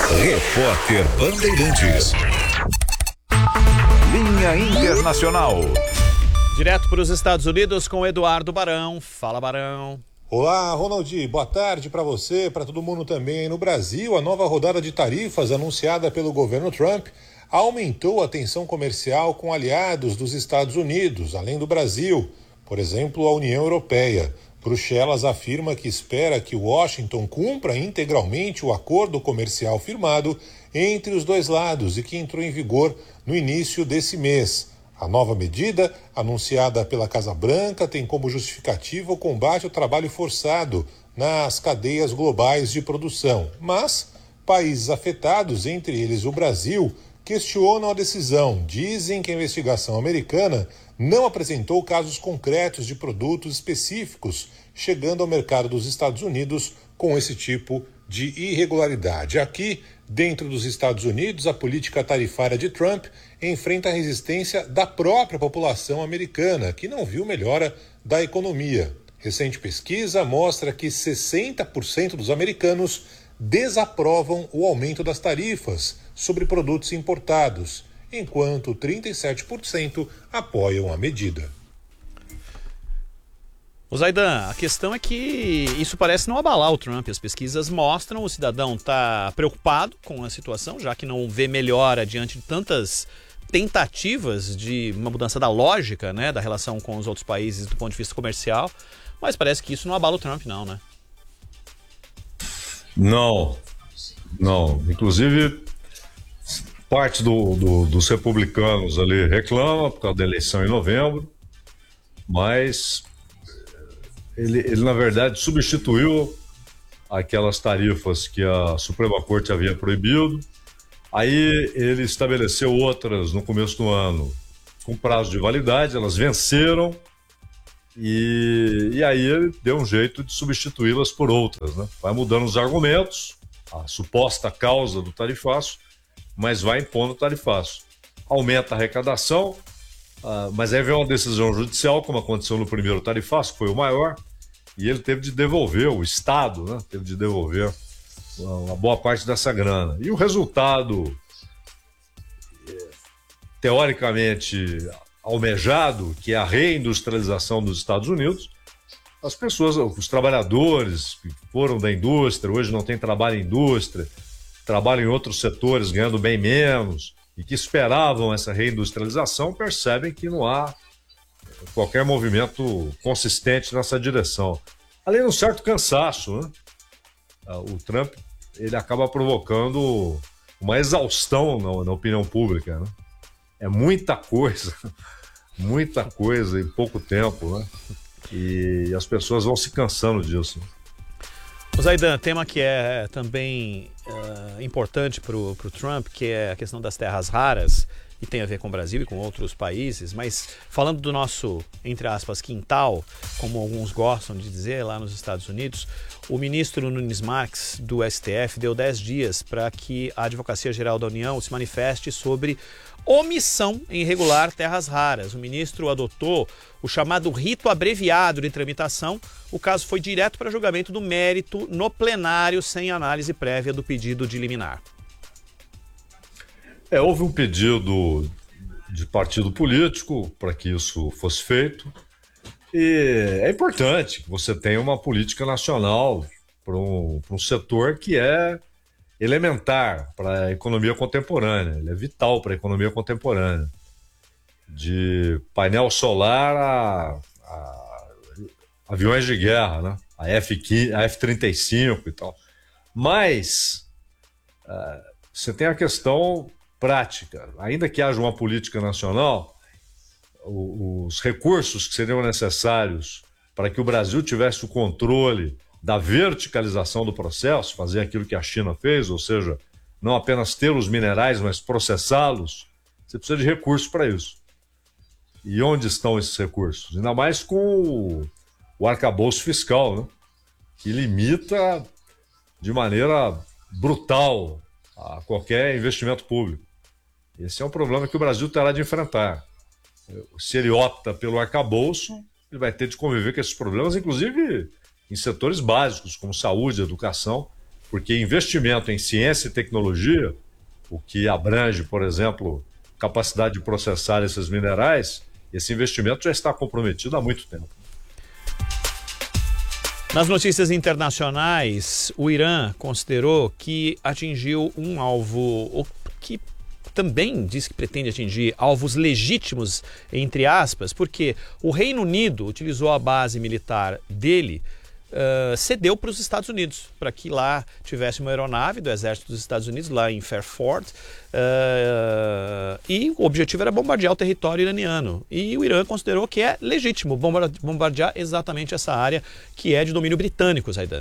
Repórter Bandeirantes. Linha Internacional. Direto para os Estados Unidos com Eduardo Barão. Fala, Barão. Olá, Ronaldi. Boa tarde para você, para todo mundo também. No Brasil, a nova rodada de tarifas anunciada pelo governo Trump aumentou a tensão comercial com aliados dos Estados Unidos, além do Brasil, por exemplo, a União Europeia. Bruxelas afirma que espera que Washington cumpra integralmente o acordo comercial firmado entre os dois lados e que entrou em vigor no início desse mês. A nova medida, anunciada pela Casa Branca, tem como justificativa o combate ao trabalho forçado nas cadeias globais de produção. Mas países afetados, entre eles o Brasil, questionam a decisão. Dizem que a investigação americana não apresentou casos concretos de produtos específicos chegando ao mercado dos Estados Unidos com esse tipo de irregularidade. Aqui, dentro dos Estados Unidos, a política tarifária de Trump enfrenta a resistência da própria população americana, que não viu melhora da economia. Recente pesquisa mostra que 60% dos americanos desaprovam o aumento das tarifas sobre produtos importados, enquanto 37% apoiam a medida. O Zaidan, a questão é que isso parece não abalar o Trump. As pesquisas mostram o cidadão está preocupado com a situação, já que não vê melhora diante de tantas tentativas de uma mudança da lógica, né, da relação com os outros países do ponto de vista comercial, mas parece que isso não abala o Trump, não, né? Não. Inclusive, parte dos republicanos ali reclama por causa da eleição em novembro, mas ele na verdade substituiu aquelas tarifas que a Suprema Corte havia proibido. Aí ele estabeleceu outras no começo do ano com prazo de validade, elas venceram e aí ele deu um jeito de substituí-las por outras, né? Vai mudando os argumentos, a suposta causa do tarifaço, mas vai impondo o tarifaço. Aumenta a arrecadação, mas aí vem uma decisão judicial, como aconteceu no primeiro tarifaço, que foi o maior, e ele teve de devolver, o Estado, né, teve de devolver uma boa parte dessa grana. E o resultado, teoricamente almejado, que é a reindustrialização dos Estados Unidos, as pessoas, os trabalhadores que foram da indústria, hoje não tem trabalho em indústria, trabalham em outros setores ganhando bem menos e que esperavam essa reindustrialização, percebem que não há qualquer movimento consistente nessa direção. Além de um certo cansaço, né? O Trump ele acaba provocando uma exaustão na opinião pública, né? É muita coisa em pouco tempo, né? E as pessoas vão se cansando disso. O Zaidan, tema que é também importante para o Trump, que é a questão das terras raras, e tem a ver com o Brasil e com outros países, mas falando do nosso, entre aspas, quintal, como alguns gostam de dizer lá nos Estados Unidos, o ministro Nunes Marques, do STF, deu 10 dias para que a Advocacia Geral da União se manifeste sobre omissão em regular terras raras. O ministro adotou o chamado rito abreviado de tramitação. O caso foi direto para julgamento do mérito no plenário, sem análise prévia do pedido de liminar. Houve um pedido de partido político para que isso fosse feito. E é importante que você tenha uma política nacional para um setor que é elementar para a economia contemporânea, ele é vital para a economia contemporânea. De painel solar a aviões de guerra, né? A F-35 e tal. Mas você tem a questão prática. Ainda que haja uma política nacional, os recursos que seriam necessários para que o Brasil tivesse o controle da verticalização do processo, fazer aquilo que a China fez, ou seja, não apenas ter os minerais, mas processá-los, você precisa de recursos para isso. E onde estão esses recursos? Ainda mais com o arcabouço fiscal, né? Que limita de maneira brutal a qualquer investimento público. Esse é um problema que o Brasil terá de enfrentar. Se ele opta pelo arcabouço, ele vai ter de conviver com esses problemas, inclusive em setores básicos, como saúde, educação, porque investimento em ciência e tecnologia, o que abrange, por exemplo, capacidade de processar esses minerais, esse investimento já está comprometido há muito tempo. Nas notícias internacionais, o Irã considerou que atingiu um alvo que também diz que pretende atingir alvos legítimos, entre aspas, porque o Reino Unido utilizou a base militar dele, cedeu para os Estados Unidos, para que lá tivesse uma aeronave do exército dos Estados Unidos, lá em Fairford, e o objetivo era bombardear o território iraniano. E o Irã considerou que é legítimo bombardear exatamente essa área que é de domínio britânico, Zaidan.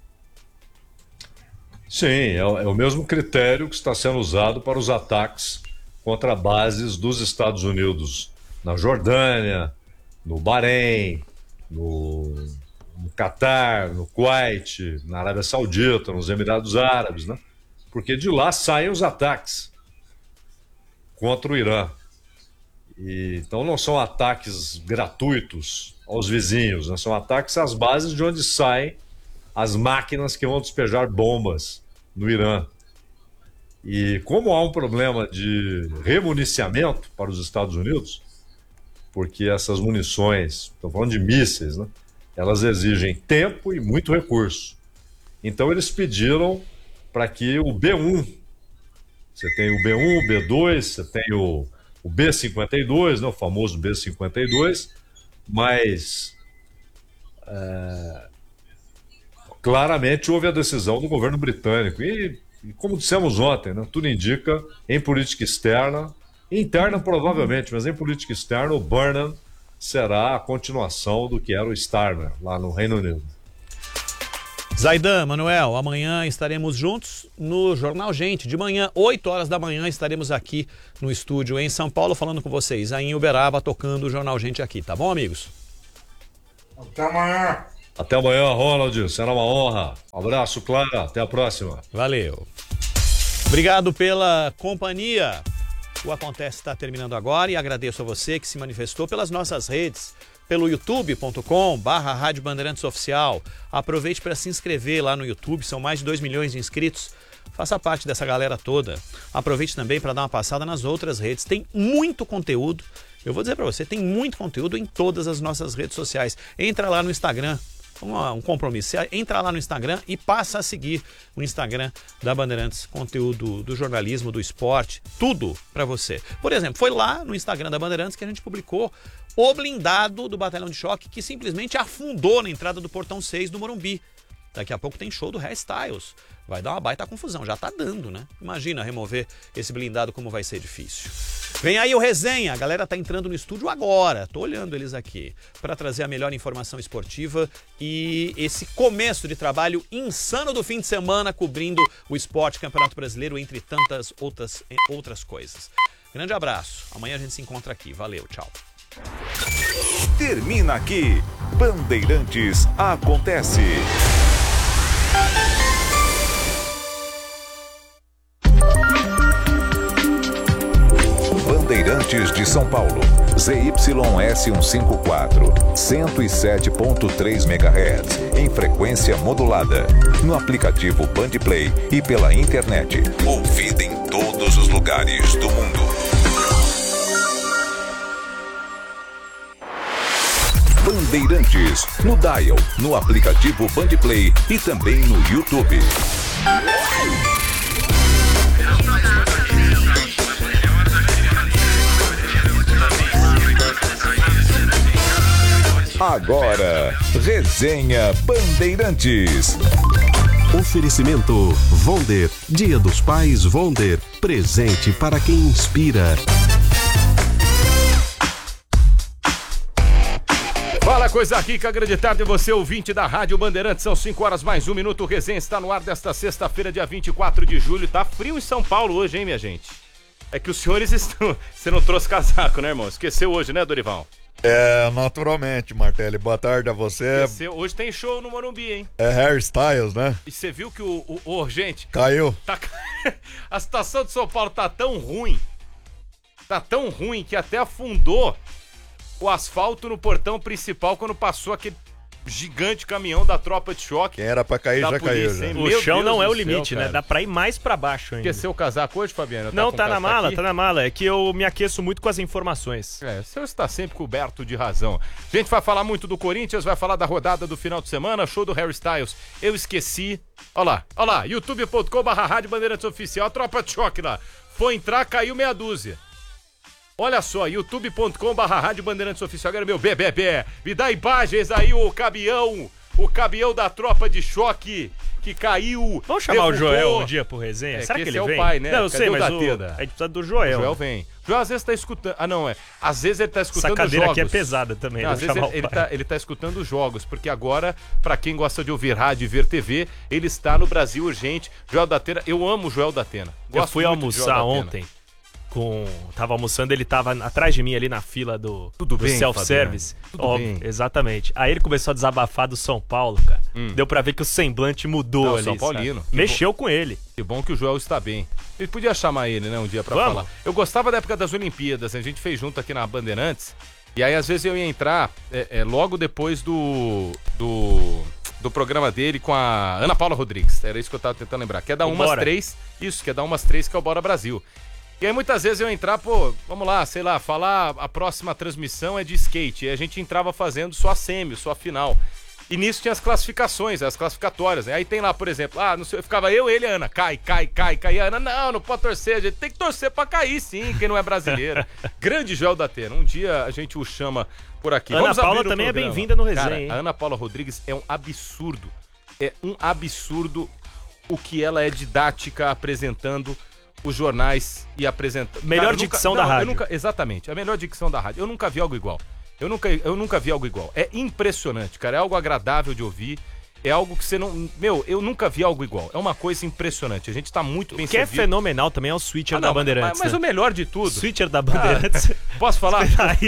Sim, é o mesmo critério que está sendo usado para os ataques contra bases dos Estados Unidos na Jordânia, no Bahrein, no Catar, no Kuwait, na Arábia Saudita, nos Emirados Árabes, né? Porque de lá saem os ataques contra o Irã. Então não são ataques gratuitos aos vizinhos, né? São ataques às bases de onde saem as máquinas que vão despejar bombas no Irã. E como há um problema de remuniciamento para os Estados Unidos, porque essas munições, estou falando de mísseis, né? Elas exigem tempo e muito recurso. Então eles pediram para que o B-1, você tem o B-1, o B-2, você tem o B-52, né? O famoso B-52, mas claramente houve a decisão do governo britânico. E como dissemos ontem, né, tudo indica, em política externa, interna provavelmente, mas em política externa, o Burnham será a continuação do que era o Starmer, lá no Reino Unido. Zaidan, Manuel, amanhã estaremos juntos no Jornal Gente. De manhã, 8 horas da manhã, estaremos aqui no estúdio em São Paulo, falando com vocês. Aí em Uberaba, tocando o Jornal Gente aqui, tá bom, amigos? Até amanhã. Até amanhã, Ronald. Será uma honra. Um abraço, Clara. Até a próxima. Valeu. Obrigado pela companhia. O Acontece está terminando agora e agradeço a você que se manifestou pelas nossas redes, pelo youtube.com/Rádio Bandeirantes Oficial. Aproveite para se inscrever lá no YouTube, são mais de 2 milhões de inscritos. Faça parte dessa galera toda. Aproveite também para dar uma passada nas outras redes. Tem muito conteúdo. Eu vou dizer para você, tem muito conteúdo em todas as nossas redes sociais. Entra lá no Instagram. Um compromisso. Você entra lá no Instagram e passa a seguir o Instagram da Bandeirantes, conteúdo do jornalismo, do esporte, tudo para você. Por exemplo, foi lá no Instagram da Bandeirantes que a gente publicou o blindado do Batalhão de Choque que simplesmente afundou na entrada do Portão 6 do Morumbi. Daqui a pouco tem show do Hairstyles. Vai dar uma baita confusão, já tá dando, né? Imagina remover esse blindado, como vai ser difícil. Vem aí o Resenha, a galera tá entrando no estúdio agora, tô olhando eles aqui, para trazer a melhor informação esportiva e esse começo de trabalho insano do fim de semana, cobrindo o esporte, Campeonato Brasileiro, entre tantas outras coisas. Grande abraço, amanhã a gente se encontra aqui, valeu, tchau. Termina aqui, Bandeirantes Acontece. Bandeirantes de São Paulo, ZYS154, 107.3 MHz, em frequência modulada, no aplicativo Bandplay e pela internet, ouvida em todos os lugares do mundo. Bandeirantes, no dial, no aplicativo Bandplay e também no YouTube. Agora, Resenha Bandeirantes. Oferecimento Vonder, Dia dos Pais Vonder, presente para quem inspira. Fala, coisa rica, grande tarde, você ouvinte da Rádio Bandeirantes, são 5 horas mais 1 minuto, o Resenha está no ar desta sexta-feira, dia 24 de julho, tá frio em São Paulo hoje, hein, minha gente? É que os senhores estão... Você não trouxe casaco, né, irmão? Esqueceu hoje, né, Dorival? Naturalmente, Martelli. Boa tarde a você. Hoje tem show no Morumbi, hein? É Hairstyles, né? E você viu que gente... Caiu. A situação de São Paulo tá tão ruim que até afundou o asfalto no portão principal quando passou aquele gigante caminhão da tropa de choque. Quem era pra cair já caiu. Já. Hein? O chão Deus não é o do limite, céu, né? cara. Dá pra ir mais pra baixo ainda. Esqueceu o casaco hoje, Fabiano? Não, tá na mala, aqui? tá na mala. É que eu me aqueço muito com as informações. O senhor está sempre coberto de razão. A gente vai falar muito do Corinthians, vai falar da rodada do final de semana, show do Harry Styles. Eu esqueci. Olha lá, youtube.com/Rádio Bandeirantes Oficial, a tropa de choque lá. Foi entrar, caiu meia dúzia. Olha só, youtube.com/Rádio Bandeirantes Oficial. Agora meu bebê, me dá imagens aí, o caminhão da tropa de choque que caiu. Vamos chamar o Joel um dia pro resenha? Será que ele é vem? o pai, né? Não, eu Cadê sei, o mas a Datena? gente precisa do Joel. O Joel vem. O Joel às vezes tá escutando. Às vezes ele tá escutando Essa cadeira jogos. aqui é pesada também. Não, às vezes ele tá escutando jogos, porque agora, pra quem gosta de ouvir rádio e ver TV, ele está no Brasil Urgente. Joel Datena, eu amo o Joel Datena. Eu fui almoçar ontem. Tava almoçando, ele tava atrás de mim ali na fila do self-service. Exatamente. Aí ele começou a desabafar do São Paulo, cara. Deu pra ver que o semblante mudou ali. São Paulino. Mexeu com ele. Que bom que o Joel está bem. Ele podia chamar ele, né, um dia pra falar. Eu gostava da época das Olimpíadas, a gente fez junto aqui na Bandeirantes. E aí, às vezes, eu ia entrar logo depois do programa dele com a Ana Paula Rodrigues. Era isso que eu tava tentando lembrar. Que é da Umas 3. Isso, que é da Umas 3, que é o Bora Brasil. E aí muitas vezes eu ia entrar, vamos lá, sei lá, falar a próxima transmissão é de skate. E a gente entrava fazendo só a semi, só a final. E nisso tinha as classificações, as classificatórias. Aí tem lá, por exemplo, não sei, ficava eu, ele e a Ana. Cai. E a Ana, não pode torcer, a gente tem que torcer pra cair sim, quem não é brasileiro. Grande Joel Datena, um dia a gente o chama por aqui. Ana Paula também é bem-vinda no resenha, Cara, hein? a Ana Paula Rodrigues é um absurdo. É um absurdo o que ela é didática apresentando os jornais e apresentando. Melhor dicção da rádio. Exatamente, a melhor dicção da rádio. Eu nunca vi algo igual. Eu nunca vi algo igual. É impressionante, cara. É algo agradável de ouvir. É algo que você não... eu nunca vi algo igual. É uma coisa impressionante. A gente tá muito bem servido. O que é fenomenal também é o switcher da Bandeirantes. Mas o melhor de tudo... Switcher da Bandeirantes. Posso falar?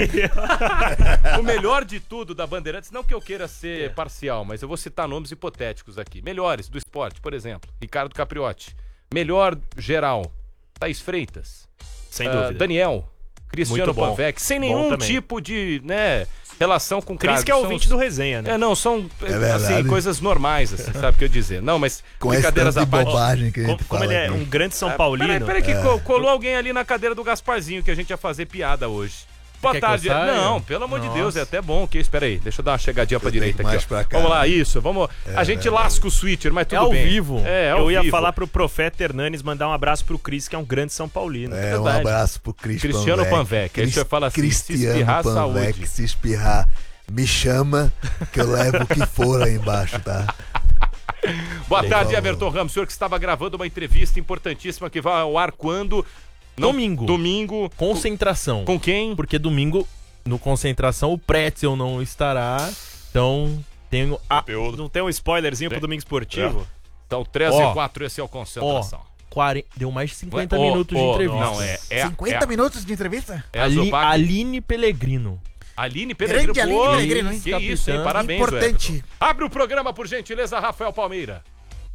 O melhor de tudo da Bandeirantes, não que eu queira ser parcial, mas eu vou citar nomes hipotéticos aqui. Melhores do esporte, por exemplo. Ricardo Capriotti. Melhor geral. Thaís Freitas. Sem dúvida. Daniel. Cristiano Panvec. Sem nenhum tipo de, relação com o Cris, que é ouvinte do resenha, né? São assim, coisas normais, assim, sabe o que eu dizer? Não, mas com brincadeiras à parte. Bobagem que a gente como ele é um grande São Paulino. Peraí que colou alguém ali na cadeira do Gasparzinho que a gente ia fazer piada hoje. Boa tarde. Não, pelo amor de Deus, é até bom que espera aí, deixa eu dar uma chegadinha pra direita aqui. Vamos lá, isso, vamos. A gente lasca o switcher, mas tudo bem. Ao vivo. Eu ia falar pro Profeta Hernanes mandar um abraço pro Cris, que é um grande São Paulino. Um abraço pro Cristiano Panvec. Aí você fala assim, se espirrar, saúde. Se espirrar, me chama que eu levo o que for aí embaixo, tá? Boa tarde, Everton Ramos. O senhor que estava gravando uma entrevista importantíssima que vai ao ar quando... Domingo. Concentração. Com quem? Porque domingo, no Concentração, o Pretzel não estará. Então, tenho... Não tem um spoilerzinho pro Domingo Esportivo? Então, 13h04, esse é o Concentração. Deu mais de 50 minutos de entrevista. Não, 50 minutos de entrevista? Aline Pellegrino. Aline Pellegrino. Grande Aline Pellegrino, hein? Que isso, hein? Parabéns, importante. Everton. Abre o programa, por gentileza, Rafael Palmeira.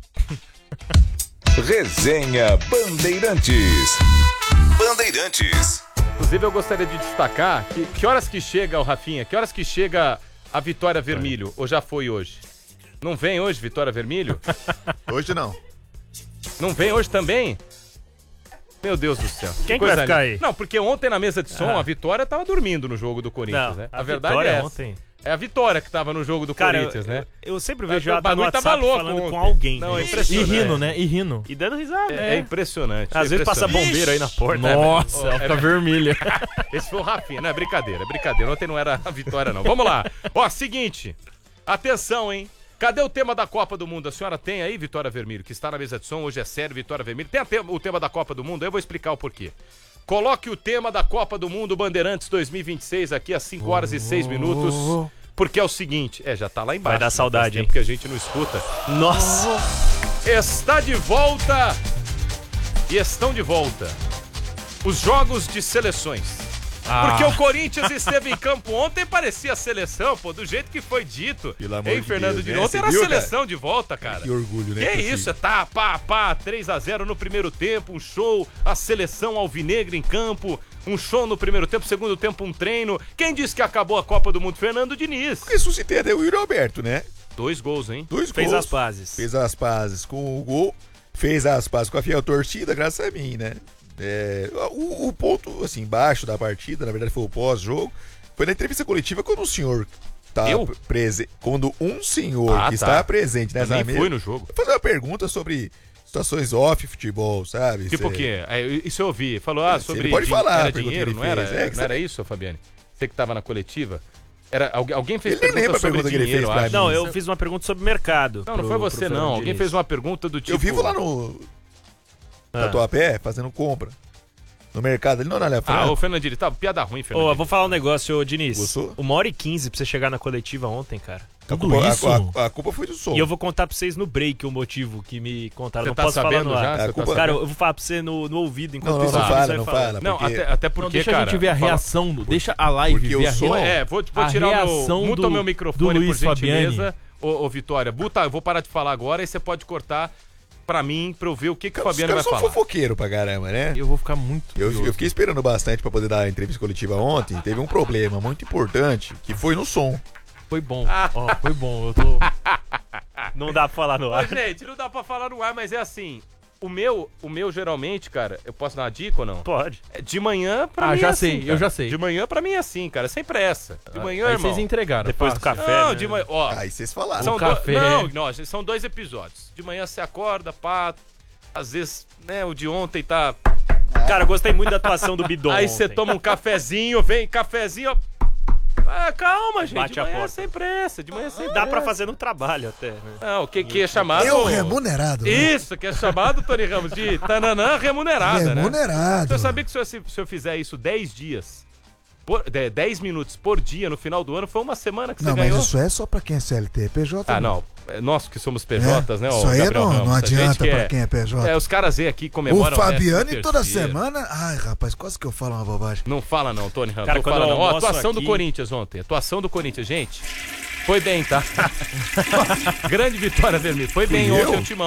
Resenha Bandeirantes. Inclusive, eu gostaria de destacar que horas que chega o Rafinha? Que horas que chega a Vitória Vermelho? Ou já foi hoje? Não vem hoje, Vitória Vermelho? Hoje não. Não vem hoje também? Meu Deus do céu. Quem que vai ficar aí? Não, porque ontem na mesa de som a Vitória tava dormindo no jogo do Corinthians, né? A verdade é essa. Ontem. É a Vitória que tava no jogo do Corinthians, né? Eu sempre vejo ela no WhatsApp falando ontem. com alguém. Não, é E impressionante. rindo, né? E rindo. E dando risada. É impressionante. Às vezes passa bombeiro aí na porta. Nossa, ela fica vermelha. Esse foi o Rafinha, não é brincadeira, Ontem não era a Vitória, não. Vamos lá. Seguinte. Atenção, hein? Cadê o tema da Copa do Mundo? A senhora tem aí, Vitória Vermelho, que está na mesa de som, hoje é sério, Vitória Vermelho. Tem o tema da Copa do Mundo? Eu vou explicar o porquê. Coloque o tema da Copa do Mundo Bandeirantes 2026 aqui às 5 horas e 6 minutos. Porque é o seguinte, já tá lá embaixo. Vai dar saudade, hein? Porque a gente não escuta. Nossa! Está de volta e estão de volta os jogos de seleções. Porque o Corinthians esteve em campo ontem, parecia a seleção, pô, do jeito que foi dito. Pelo amor Hein, de Fernando Deus, Diniz? né? Ontem Você era a viu, seleção de volta, cara. Que orgulho, né? Que isso, tá, 3-0 no primeiro tempo, um show, a seleção alvinegra em campo, um show no primeiro tempo, segundo tempo um treino. Quem disse que acabou a Copa do Mundo? Fernando Diniz. Ressuscitei até o Yuri Alberto, né? 2 gols, hein? 2 Fez gols. as pazes. Fez as pazes com o gol, fez as pazes com a fiel torcida, graças a mim, né? O ponto, assim, baixo da partida, na verdade foi o pós-jogo, foi na entrevista coletiva quando o senhor tá presente. Quando um senhor que está presente nessa mesa. Foi no jogo. Fazer uma pergunta sobre situações off-futebol, sabe? Tipo o quê? Isso eu ouvi. Falou, sobre. Ele pode falar, era dinheiro, não era? Não era isso, Fabiane? Você que tava na coletiva. Alguém fez pergunta sobre dinheiro, que ele fez pra mim. Não, eu fiz uma pergunta sobre mercado. Não foi você, não. Alguém fez uma pergunta do tipo... Eu vivo lá no Tatuapé, fazendo compra. No mercado, ele não olha ô Fernandinho, tá, piada ruim, Fernandinho. Eu vou falar um negócio, ô Diniz. Gostou? 1h15 pra você chegar na coletiva ontem, cara. A culpa foi do som. E eu vou contar pra vocês no break o motivo que me contaram. Você não tá posso falar sabendo no ar. já? Cara, eu vou falar pra você no ouvido enquanto Não isso. fala, não fala. Não, porque... até porque, Deixa cara... a gente ver a reação, deixa a live porque ver eu a sou- reação. Vou a tirar reação muta o meu microfone, do por Luiz gentileza. Fabiani. Ô, Vitória, eu vou parar de falar agora e você pode cortar pra mim, pra eu ver o que o Os Fabiano vai caras são falar. fofoqueiro pra caramba, né? Eu vou ficar muito Eu curioso. fiquei esperando bastante pra poder dar a entrevista coletiva ontem. Teve um problema muito importante, que foi no som. Foi bom. Ó, foi bom. Eu tô... Não dá pra falar no Ô, ar. gente, não dá pra falar no ar, mas é assim... O meu geralmente, cara, eu posso dar uma dica ou não? Pode. De manhã pra mim já é sei, assim, eu cara. já sei. De manhã pra mim é assim, cara, sem pressa. De manhã, Aí irmão. vocês entregaram. Depois do fácil. café, Não, né? de manhã, ó. Aí vocês falaram. São café. Não, são 2 episódios. De manhã você acorda, pá, às vezes, né, o de ontem tá... Cara, eu gostei muito da atuação do Bidon. Aí você ontem. toma um cafezinho, vem, cafezinho, ó. Calma, gente. Bate de a manhã porta. sem pressa. De manhã sem Dá pressa. pra fazer no trabalho até, né? Não, o que é chamado... É o remunerado. Né? Isso, que é chamado, Tony Ramos, de tananã remunerada, né? Remunerado. Você sabia que se eu fizer isso 10 dias, 10 minutos por dia no final do ano, foi uma semana que Não, você mas ganhou? isso é só pra quem é CLT. PJ Ah, não. Nós que somos PJs, né, Isso aí Gabriel não Ramos? A gente adianta que pra quem é PJ. Os caras aí aqui O comemoram... Fabiani toda 13º. semana... Ai, rapaz, quase que eu falo uma bobagem. Não fala não, Tony Ramos. Cara, Não quando fala eu não. Ó, almoço atuação do aqui- Corinthians ontem. Atuação do Corinthians, gente. Foi bem, tá? Grande vitória, Vermelho. Foi bem ontem o Timão.